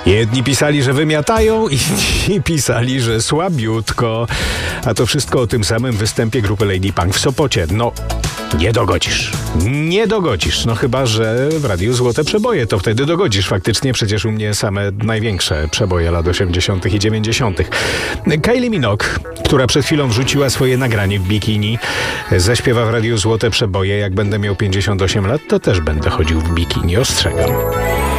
Jedni pisali, że wymiatają, inni pisali, że słabiutko. A to wszystko o tym samym występie grupy Lady Punk w Sopocie. No, nie dogodzisz. Nie dogodzisz. No chyba, że w Radiu Złote Przeboje, to wtedy dogodzisz faktycznie. Przecież u mnie same największe przeboje lat 80. i 90. Kylie Minogue, która przed chwilą wrzuciła swoje nagranie w bikini, zaśpiewa w Radiu Złote Przeboje. Jak będę miał 58 lat, to też będę chodził w bikini. Ostrzegam.